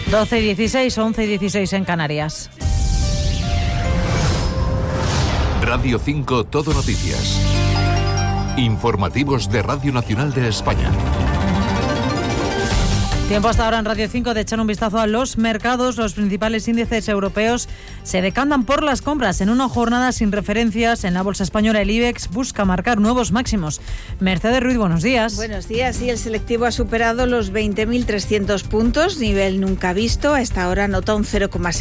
12:16, 11:16 en Canarias. Radio 5 Todo Noticias. Informativos de Radio Nacional de España. Tiempo hasta ahora en Radio 5 de echar un vistazo a los mercados. Los principales índices europeos se decantan por las compras. En una jornada sin referencias, en la bolsa española el IBEX busca marcar nuevos máximos. Mercedes Ruiz, buenos días. Buenos días. Sí, el selectivo ha superado los 20.300 puntos, nivel nunca visto. A esta hora nota un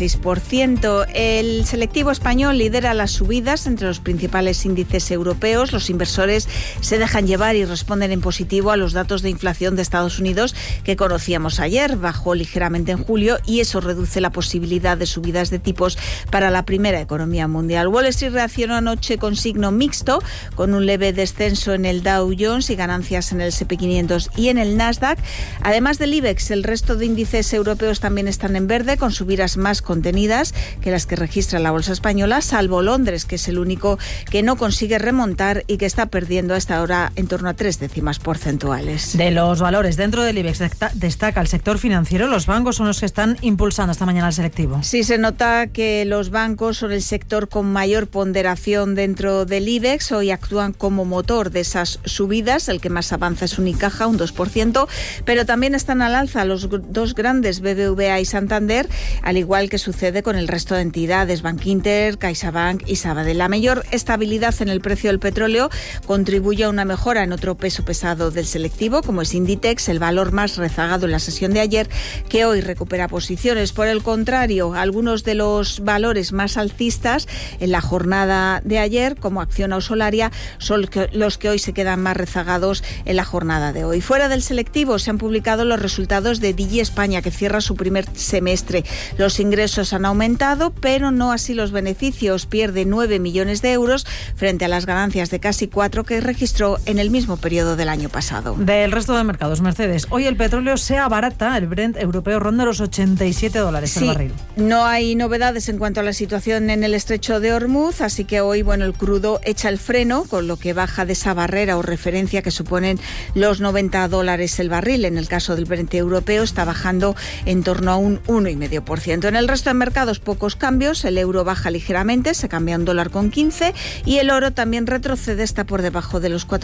0,6%. El selectivo español lidera las subidas entre los principales índices europeos. Los inversores se dejan llevar y responden en positivo a los datos de inflación de Estados Unidos que conocíamos ayer. Bajó ligeramente en julio y eso reduce la posibilidad de subidas de tipos para la primera economía mundial. Wall Street reaccionó anoche con signo mixto, con un leve descenso en el Dow Jones y ganancias en el S&P 500 y en el Nasdaq. Además del IBEX, el resto de índices europeos también están en verde, con subidas más contenidas que las que registra la bolsa española, salvo Londres, que es el único que no consigue remontar y que está perdiendo a esta hora en torno a 3 décimas porcentuales. De los valores dentro del IBEX destaca el sector financiero. Los bancos son los que están impulsando esta mañana el selectivo. Sí, se nota que los bancos son el sector con mayor ponderación dentro del IBEX. Hoy actúan como motor de esas subidas. El que más avanza es Unicaja, un 2%, pero también están al alza los dos grandes, BBVA y Santander, al igual que sucede con el resto de entidades, Bankinter, CaixaBank y Sabadell. La mayor estabilidad en el precio del petróleo contribuye a una mejora en otro peso pesado del selectivo, como es Inditex, el valor más rezagado en la sesión de ayer, que hoy recupera posiciones. Por el contrario, algunos de los valores más alcistas en la jornada de ayer, como Acciona o Solaria, son los que hoy se quedan más rezagados en la jornada de hoy. Fuera del selectivo se han publicado los resultados de Digi España, que cierra su primer semestre. Los ingresos han aumentado, pero no así los beneficios. Pierde 9 millones de euros frente a las ganancias de casi 4 que registró en el mismo periodo del año pasado. Del resto de mercados, Mercedes, hoy el petróleo se abarata, el Brent europeo ronda los $87 el barril. No hay novedades en cuanto a la situación en el estrecho de Hormuz, así que hoy, el crudo echa el freno, con lo que baja de esa barrera o referencia que suponen los $90 el barril. En el caso del Brent europeo está bajando en torno a un 1,5%. En el resto de mercados pocos cambios, el euro baja ligeramente, se cambia $1,15 y el oro también retrocede, está por debajo de los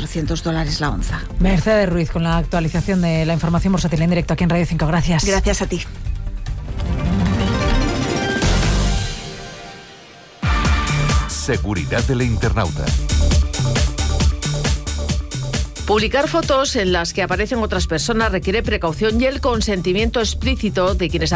$4.400 la onza. Mercedes Ruiz con la actualización de la información bursátil en directo aquí en Radio 5. Gracias. Gracias a ti. Seguridad del internauta. Publicar fotos en las que aparecen otras personas requiere precaución y el consentimiento explícito de quienes